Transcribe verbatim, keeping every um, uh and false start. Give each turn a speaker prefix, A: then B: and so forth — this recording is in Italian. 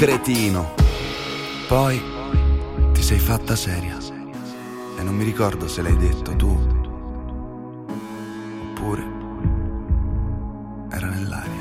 A: Cretino. Poi ti sei fatta seria e non mi ricordo se l'hai detto tu oppure era nell'aria.